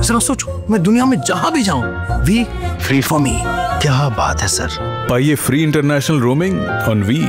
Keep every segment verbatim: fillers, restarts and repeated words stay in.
जरा सोचो, मैं दुनिया में जहां भी जाऊं, वी फ्री फॉर मी। क्या बात है सर। पाइए free international roaming on we.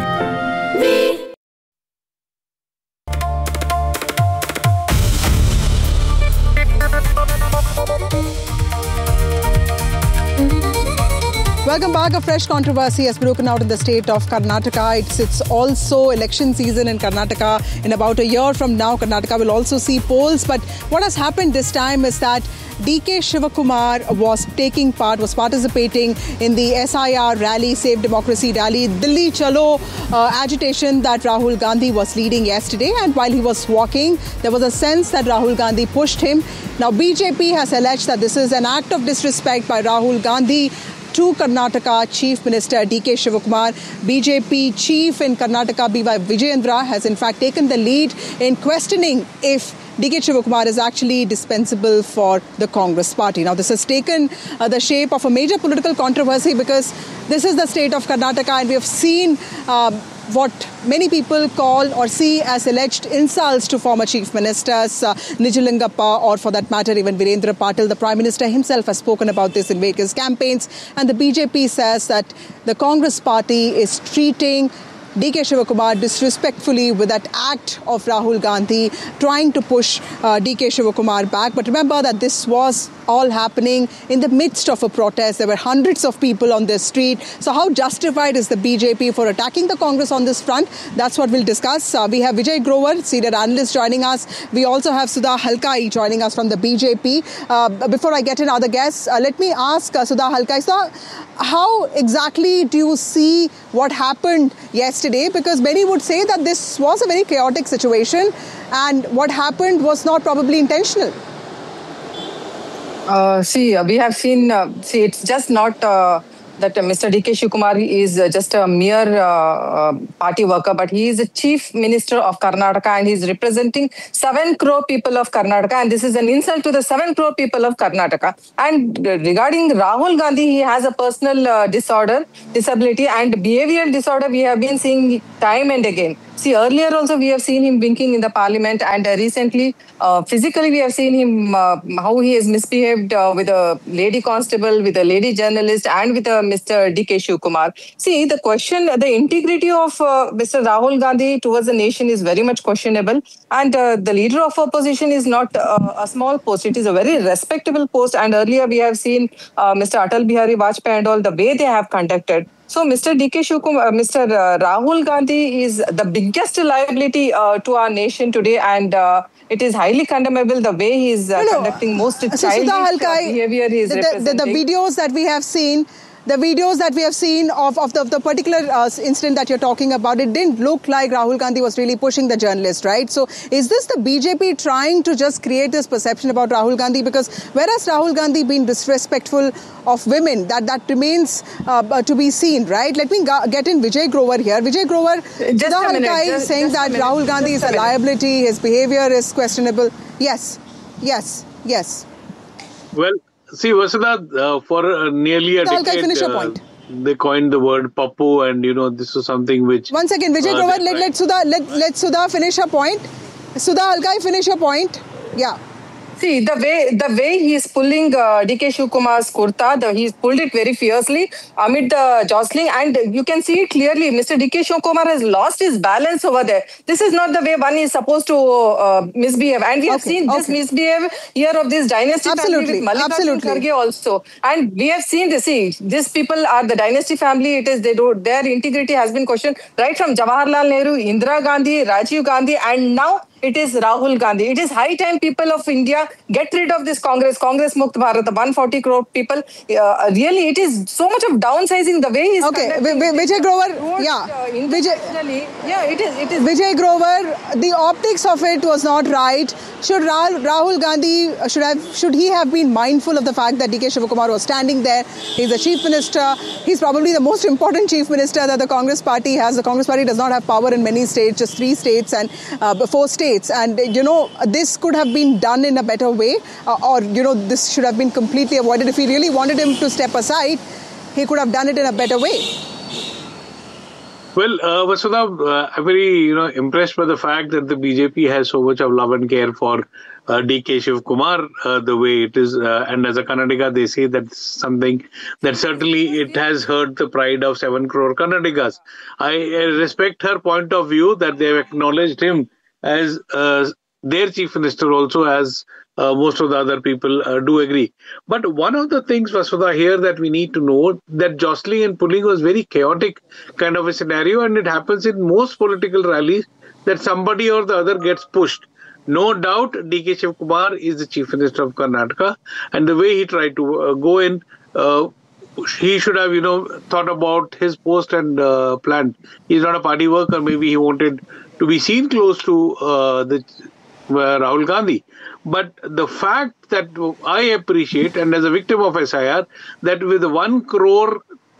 Welcome back. A fresh controversy has broken out in the state of Karnataka. It's, it's also election season in Karnataka. In about a year from now, Karnataka will also see polls. But what has happened this time is that D K Shivakumar was taking part, was participating in the S I R rally, Save Democracy rally, Delhi Chalo uh, agitation that Rahul Gandhi was leading yesterday. And while he was walking, there was a sense that Rahul Gandhi pushed him. Now, B J P has alleged that this is an act of disrespect by Rahul Gandhi to Karnataka Chief Minister D K Shivakumar. B J P chief in Karnataka, B Y Vijayendra, has in fact taken the lead in questioning if D K Shivakumar is actually dispensable for the Congress party. Now, this has taken uh, the shape of a major political controversy because this is the state of Karnataka, and we have seen uh, what many people call or see as alleged insults to former chief ministers, uh, Nijjhalingappa, or for that matter, even Virendra Patil. The Prime Minister himself has spoken about this in various campaigns. And the B J P says that the Congress party is treating D K Shivakumar disrespectfully with that act of Rahul Gandhi trying to push uh, D K Shivakumar back. But remember that this was all happening in the midst of a protest. There were hundreds of people on the street. So how justified is the B J P for attacking the Congress on this front? That's what we'll discuss. Uh, we have Vijay Grover, senior analyst, joining us. We also have Sudha Halkai joining us from the B J P. Uh, before I get in other guests, uh, let me ask uh, Sudha Halkai, Sudha, how exactly do you see what happened yesterday? Because many would say that this was a very chaotic situation and what happened was not probably intentional. Uh, see, we have seen, uh, see, it's just not uh, that uh, Mister D K Shivakumar is uh, just a mere uh, uh, party worker, but he is the Chief Minister of Karnataka and he is representing seven crore people of Karnataka, and this is an insult to the seven crore people of Karnataka. And uh, regarding Rahul Gandhi, he has a personal uh, disorder, disability and behavioral disorder we have been seeing time and again. See, earlier also we have seen him winking in the parliament, and uh, recently uh, physically we have seen him uh, how he has misbehaved uh, with a lady constable, with a lady journalist and with uh, Mister D K Shivakumar. See, the question, the integrity of uh, Mister Rahul Gandhi towards the nation is very much questionable, and uh, the leader of opposition is not uh, a small post. It is a very respectable post, and earlier we have seen uh, Mister Atal Bihari Vajpayee and all the way they have conducted. So, Mister D K Shivakumar, uh, Mister Uh, Rahul Gandhi is the biggest liability uh, to our nation today, and uh, it is highly condemnable the way he is uh, no, no. conducting most so childish Halkai, behavior he is the, representing. The, the videos that we have seen, the videos that we have seen of, of the, the particular uh, incident that you're talking about, it didn't look like Rahul Gandhi was really pushing the journalist, right? So is this the B J P trying to just create this perception about Rahul Gandhi? Because whereas Rahul Gandhi being disrespectful of women, that, that remains uh, to be seen, right? Let me get in Vijay Grover here. Vijay Grover, Sudha Halkai is saying just that Rahul Gandhi just is a, a liability, his behavior is questionable. Yes, yes, yes. Well, see, Vasudha, uh, for uh, nearly a Sudha, decade, finish your uh, point. They coined the word Pappu, and you know this is something which. One second, Vijay uh, Grover, let, let Sudha let let Sudha finish her point. Sudha Halkai, finish your point. Yeah. See, the way the way he is pulling uh, D K Shivakumar's kurta, the, he's pulled it very fiercely amid the jostling, and you can see it clearly. Mister D K Shivakumar has lost his balance over there. This is not the way one is supposed to uh, misbehave, and we have okay, seen okay. this misbehave here of this dynasty Absolutely. family with Mallikarjun Kharge also, and we have seen this. See, these people are the dynasty family. It is they do their integrity has been questioned right from Jawaharlal Nehru, Indira Gandhi, Rajiv Gandhi, and now it is Rahul Gandhi. It is high time people of India get rid of this Congress, Congress Mukt Bharat, the one hundred forty crore people. Uh, really, it is so much of downsizing the way he is. Okay, Vijay Grover, yeah. Uh, Vijay, yeah, it is, it is. Vijay Grover, the optics of it was not right. Should Rahul Gandhi, should have, should he have been mindful of the fact that D K Shivakumar was standing there? He's the chief minister. He's probably the most important chief minister that the Congress party has. The Congress party does not have power in many states, just three states and uh, four states. And, you know, this could have been done in a better way, uh, or, you know, this should have been completely avoided. If he really wanted him to step aside, he could have done it in a better way. Well, uh, Vasudha, uh, I'm very, you know, impressed by the fact that the B J P has so much of love and care for uh, D K Shiv Kumar uh, the way it is. Uh, and as a Kannadiga, they say that's something that certainly it has hurt the pride of seven crore Kannadigas. I uh, respect her point of view that they have acknowledged him as uh, their chief minister also, as uh, most of the other people uh, do agree. But one of the things, Vasudha, here that we need to know that jostling and pulling was very chaotic kind of a scenario, and it happens in most political rallies that somebody or the other gets pushed. No doubt, D K Shiv Kumar is the Chief Minister of Karnataka, and the way he tried to uh, go in, uh, he should have, you know, thought about his post and uh, planned. He's not a party worker. Maybe he wanted to be seen close to uh, the uh, Rahul Gandhi. But the fact that I appreciate, and as a victim of S I R, that with one crore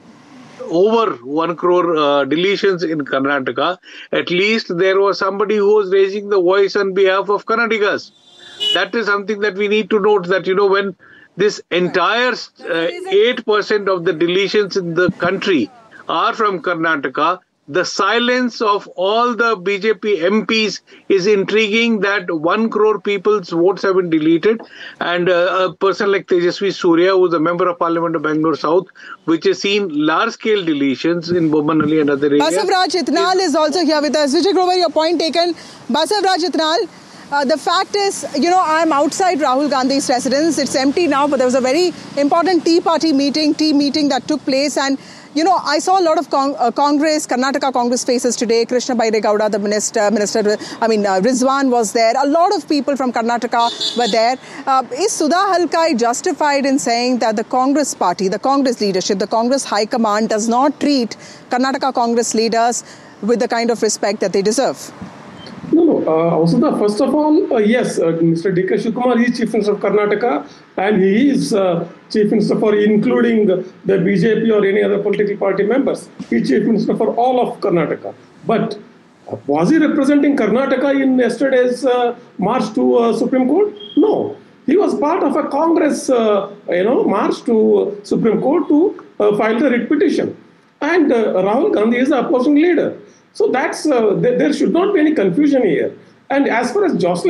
over one crore uh, deletions in Karnataka, at least there was somebody who was raising the voice on behalf of Kannadigas. That is something that we need to note, that, you know, when this entire uh, eight percent of the deletions in the country are from Karnataka, the silence of all the B J P M Ps is intriguing, that one crore people's votes have been deleted. And uh, a person like Tejasvi Surya, who is a member of Parliament of Bangalore South, which has seen large-scale deletions in Bommanhalli and other areas. Basavaraj Itnal is also here with us. Vijay Grover, your point taken. Basavaraj Itnal, uh, the fact is, you know, I'm outside Rahul Gandhi's residence. It's empty now, but there was a very important Tea Party meeting, tea meeting that took place. And you know, I saw a lot of con uh, Congress, Karnataka Congress faces today. Krishna Bairegowda, the minister, minister, I mean, uh, Rizwan was there. A lot of people from Karnataka were there. Uh, is Sudha Halkai justified in saying that the Congress party, the Congress leadership, the Congress High Command does not treat Karnataka Congress leaders with the kind of respect that they deserve? No, no. Uh, Vasudha, first of all, uh, yes, uh, Mister D K Shiv Kumar is Chief Minister of Karnataka, and he is uh, Chief Minister for including the B J P or any other political party members. He is Chief Minister for all of Karnataka. But uh, was he representing Karnataka in yesterday's uh, march to uh, Supreme Court? No. He was part of a Congress, uh, you know, march to Supreme Court to uh, file the writ petition. And uh, Rahul Gandhi is the opposing leader. So that's uh, th there should not be any confusion here. And as far as jostling